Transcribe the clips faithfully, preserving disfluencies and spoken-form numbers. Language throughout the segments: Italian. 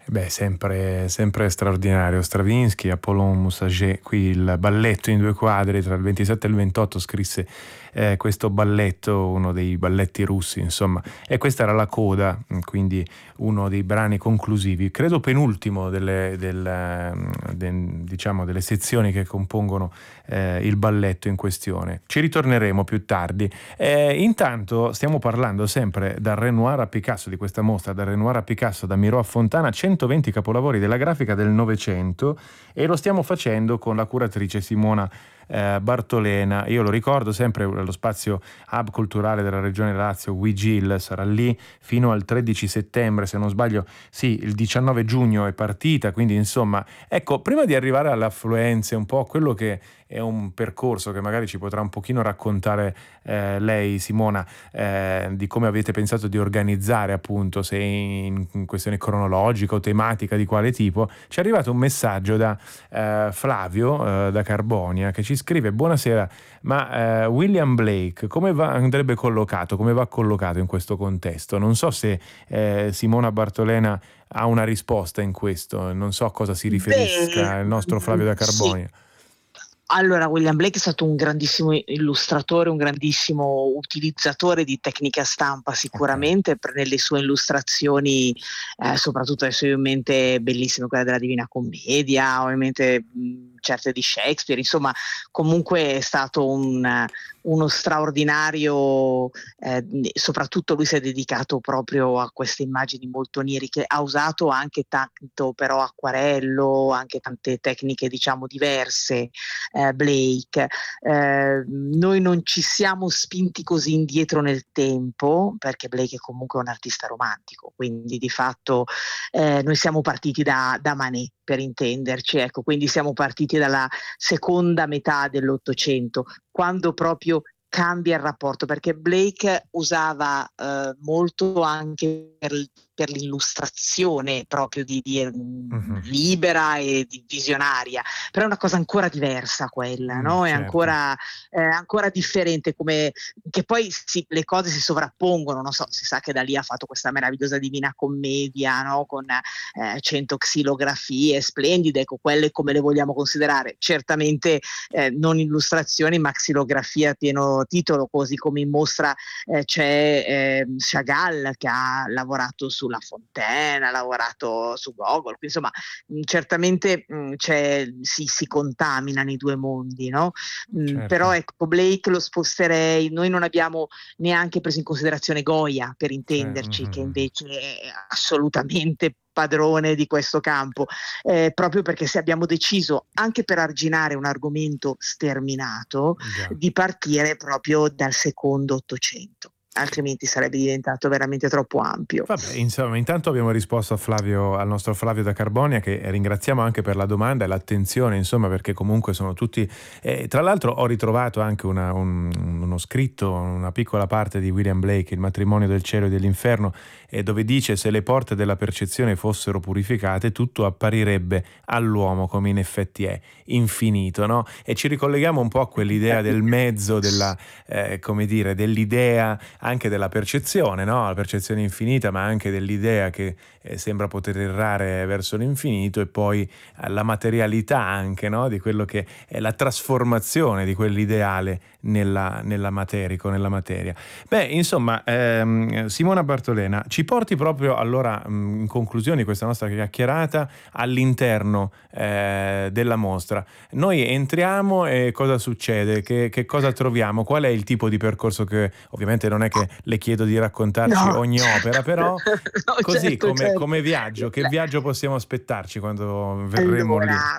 Beh, sempre, sempre straordinario. Stravinsky, Apollon Messager, qui il balletto in due quadri tra il ventisette e il ventotto scrisse eh, questo balletto, uno dei balletti russi, insomma, e questa era la coda, quindi uno dei brani conclusivi, credo penultimo delle, del, de, diciamo, delle sezioni che compongono eh, il balletto in questione. Ci ritorneremo più tardi. Eh, intanto stiamo parlando sempre dal Renoir a Picasso, di questa mostra, dal Renoir a Picasso, da Miro a Fontana, centoventi capolavori della grafica del Novecento, e lo stiamo facendo con la curatrice Simona eh, Bartolena. Io lo ricordo sempre, lo spazio hub culturale della regione Lazio, Wigil, sarà lì fino al tredici settembre, se non sbaglio. Sì, il diciannove giugno è partita, quindi insomma, ecco, prima di arrivare alle affluenze, un po' quello che è un percorso che magari ci potrà un pochino raccontare eh, lei, Simona, eh, di come avete pensato di organizzare, appunto, se in, in questione cronologica o tematica di quale tipo. Ci è arrivato un messaggio da eh, Flavio eh, da Carbonia, che ci scrive: buonasera, ma eh, William Blake come va, andrebbe collocato, come va collocato in questo contesto? Non so se eh, Simona Bartolena ha una risposta in questo, non so a cosa si Beh, riferisca il nostro Flavio da sì. Carbonia. Allora, William Blake è stato un grandissimo illustratore, un grandissimo utilizzatore di tecnica stampa Ok. sicuramente, per nelle sue illustrazioni, eh, soprattutto adesso io ho in mente bellissime quella della Divina Commedia, ho in mente mh, certe di Shakespeare, insomma, comunque è stato un, uno straordinario, eh, soprattutto lui si è dedicato proprio a queste immagini molto oniriche, ha usato anche tanto però acquarello, anche tante tecniche diciamo diverse. eh, Blake. Eh, noi non ci siamo spinti così indietro nel tempo, perché Blake è comunque un artista romantico, quindi di fatto eh, noi siamo partiti da, da Manet, per intenderci, ecco, quindi siamo partiti dalla seconda metà dell'Ottocento, quando proprio cambia il rapporto, perché Blake usava eh, molto anche per, per l'illustrazione proprio di, di, mm, Mhm. libera e di visionaria, però è una cosa ancora diversa quella, Mm, no? È certo. ancora, è ancora differente, come che poi si, le cose si sovrappongono, non so, si sa che da lì ha fatto questa meravigliosa Divina Commedia, no? Con eh, cento xilografie splendide, ecco, quelle come le vogliamo considerare, certamente eh, non illustrazioni ma xilografia a pieno titolo, così come in mostra eh, c'è eh, Chagall che ha lavorato sulla Fontaine, ha lavorato su Gogol, insomma mh, certamente mh, c'è, si, si contaminano i due mondi, no? Mh, però Certo. ecco, Blake lo sposterei, noi non abbiamo neanche preso in considerazione Goya, per Cioè, intenderci, che mhm. invece è assolutamente padrone di questo campo, eh, proprio perché se abbiamo deciso, anche per arginare un argomento sterminato, Già. di partire proprio dal secondo Ottocento, altrimenti sarebbe diventato veramente troppo ampio. Vabbè, insomma, intanto abbiamo risposto a Flavio, al nostro Flavio da Carbonia, che ringraziamo anche per la domanda e l'attenzione, insomma, perché comunque sono tutti. Eh, tra l'altro ho ritrovato anche una- un- uno scritto, una piccola parte di William Blake, Il matrimonio del cielo e dell'inferno, eh, dove dice: se le porte della percezione fossero purificate, tutto apparirebbe all'uomo come in effetti è, infinito, no? E ci ricolleghiamo un po' a quell'idea del mezzo, della, eh, come dire, dell'idea anche della percezione, no? La percezione infinita, ma anche dell'idea che eh, sembra poter errare verso l'infinito, e poi eh, la materialità anche, no? Di quello che è la trasformazione di quell'ideale nella, nella materico, nella materia. Beh, insomma, ehm, Simona Bartolena, ci porti proprio allora mh, in conclusione di questa nostra chiacchierata all'interno eh, della mostra. Noi entriamo e cosa succede? Che, che cosa troviamo? Qual è il tipo di percorso che, ovviamente non è che le chiedo di raccontarci No, ogni opera, certo, però no, così certo, come, certo. come viaggio, che La- viaggio possiamo aspettarci quando verremo lì? Allora,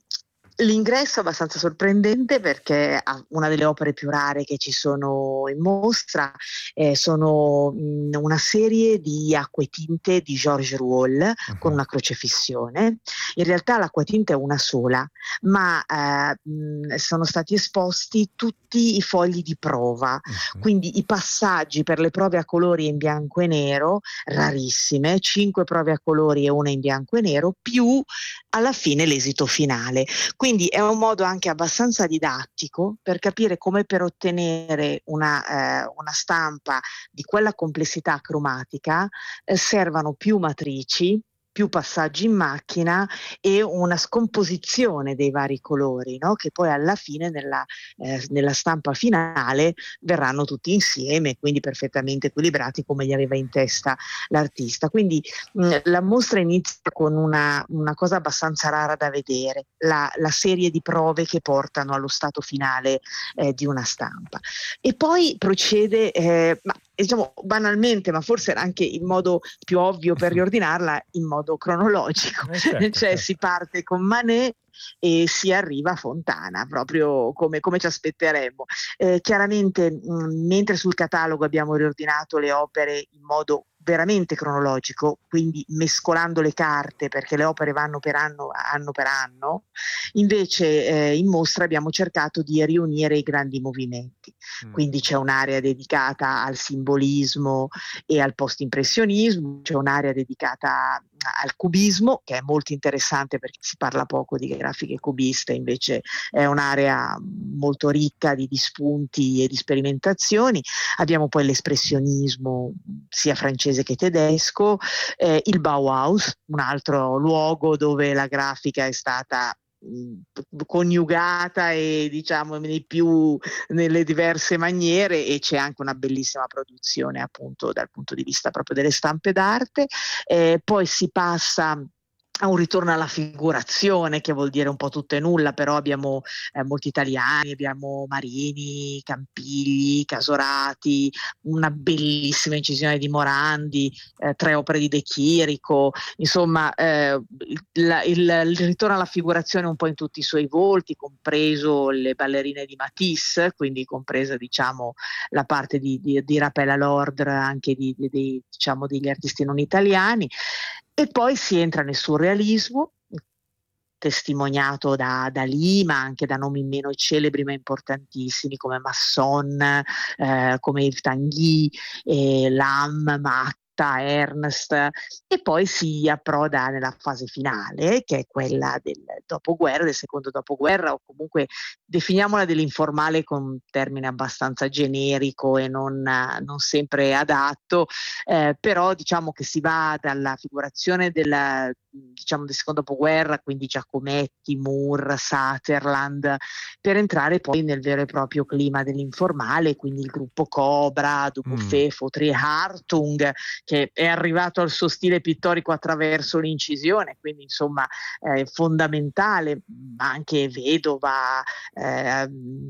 mh, l'ingresso è abbastanza sorprendente perché ha una delle opere più rare che ci sono in mostra, eh, sono mh, una serie di acquetinte di Georges Rouault con Mhm, una crocefissione. In realtà l'acquatinta è una sola, ma eh, mh, sono stati esposti tutti i fogli di prova, mhm. quindi i passaggi per le prove a colori in bianco e nero, rarissime, cinque prove a colori e una in bianco e nero, più alla fine l'esito finale. Quindi è un modo anche abbastanza didattico per capire come per ottenere una, eh, una stampa di quella complessità cromatica eh, servano più matrici, più passaggi in macchina e una scomposizione dei vari colori, no, che poi alla fine nella, ehm, nella stampa finale verranno tutti insieme, quindi perfettamente equilibrati come li aveva in testa l'artista. Quindi mh, la mostra inizia con una, una cosa abbastanza rara da vedere, la, la serie di prove che portano allo stato finale eh, di una stampa. E poi procede, eh, ma, diciamo banalmente, ma forse era anche il modo più ovvio per riordinarla, in modo cronologico. Eh certo, Cioè certo. si parte con Manet e si arriva a Fontana, proprio come, come ci aspetteremmo. Eh, chiaramente, mh, mentre sul catalogo abbiamo riordinato le opere in modo veramente cronologico, quindi mescolando le carte perché le opere vanno per anno, anno per anno, invece eh, in mostra abbiamo cercato di riunire i grandi movimenti. Mm. Quindi c'è un'area dedicata al simbolismo e al post-impressionismo, c'è un'area dedicata al cubismo, che è molto interessante perché si parla poco di grafiche cubiste, invece è un'area molto ricca di, di spunti e di sperimentazioni. Abbiamo poi l'espressionismo sia francese che tedesco, eh, il Bauhaus, un altro luogo dove la grafica è stata mh, coniugata e diciamo nei più nelle diverse maniere, e c'è anche una bellissima produzione appunto dal punto di vista proprio delle stampe d'arte. Eh, poi si passa a un ritorno alla figurazione, che vuol dire un po' tutto e nulla, però abbiamo eh, molti italiani, abbiamo Marini, Campigli, Casorati, una bellissima incisione di Morandi, eh, tre opere di De Chirico, insomma eh, il, il, il ritorno alla figurazione un po' in tutti i suoi volti, compreso le ballerine di Matisse, quindi compresa diciamo la parte di, di, di Raphaël Lordre, anche di, di, di, diciamo, degli artisti non italiani. E poi si entra nel surrealismo, testimoniato da Dalì, ma anche da nomi meno celebri ma importantissimi come Masson, eh, come Yves Tanguy, eh, Lam, Mack, Ernst, e poi si approda nella fase finale, che è quella del dopoguerra, del secondo dopoguerra, o comunque definiamola dell'informale con un termine abbastanza generico e non, non sempre adatto, eh, però diciamo che si va dalla figurazione della, diciamo, del secondo dopoguerra, quindi Giacometti, Moore, Sutherland, per entrare poi nel vero e proprio clima dell'informale, quindi il gruppo Cobra, Mm. Dubuffet, Vautry, Hartung, che è arrivato al suo stile pittorico attraverso l'incisione, quindi insomma è eh, fondamentale, ma anche Vedova, eh,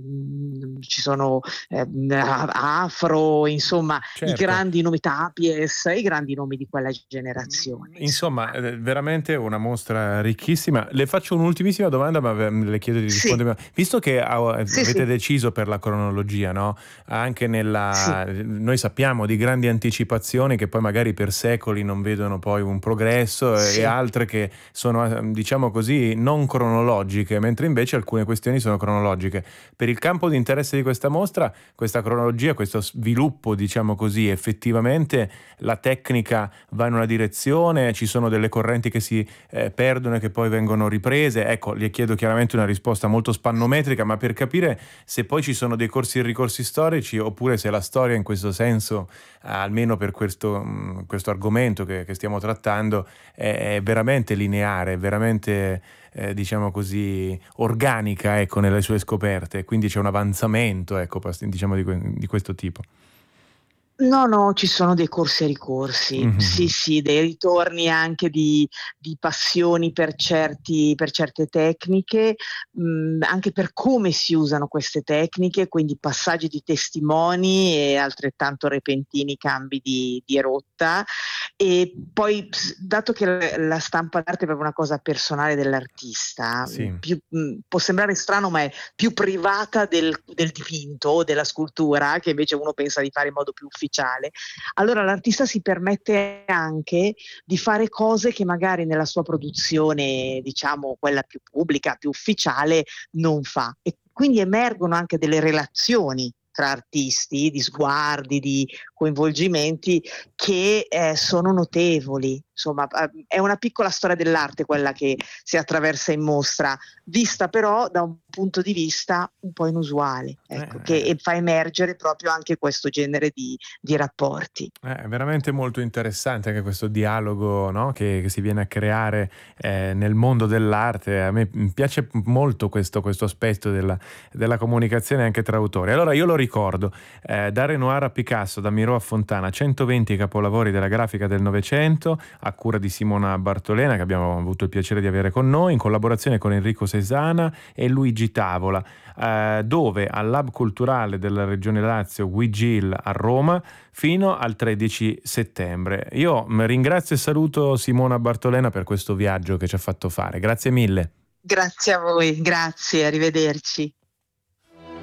ci sono eh, Afro, insomma i Certo. grandi nomi, Tapies, i grandi nomi di quella generazione. Insomma, Insomma. eh, veramente una mostra ricchissima. Le faccio un'ultimissima domanda, ma ve- le chiedo di Sì, rispondermi. Visto che ha- sì, avete sì, deciso per la cronologia, no? Anche sì, nella... Noi sappiamo di grandi anticipazioni che poi magari per secoli non vedono poi un progresso e sì. altre che sono, eh, diciamo così, non cronologiche, mentre invece alcune questioni sono cronologiche. Per il campo di interesse di questa mostra, questa cronologia, questo sviluppo, diciamo così, effettivamente la tecnica va in una direzione, ci sono delle correnti che si eh, perdono e che poi vengono riprese. Ecco, le chiedo chiaramente una risposta molto spannometrica, ma per capire se poi ci sono dei corsi e ricorsi storici oppure se la storia in questo senso, almeno per questo, mh, questo argomento che, che stiamo trattando, è, è veramente lineare, è veramente eh, diciamo così organica, ecco, nelle sue scoperte, quindi c'è un avanzamento, ecco, diciamo di, que- di questo tipo. No, no, ci sono dei corsi e ricorsi, sì, Mhm. sì, dei ritorni anche di, di passioni per certi, per certe tecniche, mh, anche per come si usano queste tecniche, quindi passaggi di testimoni e altrettanto repentini cambi di, di rotta. E poi, s- dato che la la stampa d'arte è proprio una cosa personale dell'artista, mh, Sì. più- mh, può sembrare strano, ma è più privata del, del dipinto o della scultura, che invece uno pensa di fare in modo più ufficiale. Allora l'artista si permette anche di fare cose che magari nella sua produzione, diciamo quella più pubblica, più ufficiale, non fa. E quindi emergono anche delle relazioni tra artisti, di sguardi, di coinvolgimenti che eh, sono notevoli. Insomma, eh, è una piccola storia dell'arte quella che si attraversa in mostra, vista però da un punto di vista un po' inusuale, ecco, Eh, che e fa emergere proprio anche questo genere di di rapporti. Eh, È veramente molto interessante anche questo dialogo, no, che, che si viene a creare eh, nel mondo dell'arte. A me mm, piace molto questo, questo aspetto della, della comunicazione anche tra autori. Allora io lo ricordo, eh, da Renoir a Picasso, da Miro a Fontana, centoventi capolavori della grafica del Novecento, a cura di Simona Bartolena, che abbiamo avuto il piacere di avere con noi, in collaborazione con Enrico Sesana e Luigi Tavola, eh, dove al Lab Culturale della Regione Lazio Wigil a Roma fino al tredici settembre. Io mm, ringrazio e saluto Simona Bartolena per questo viaggio che ci ha fatto fare. Grazie mille. Grazie a voi, grazie, arrivederci.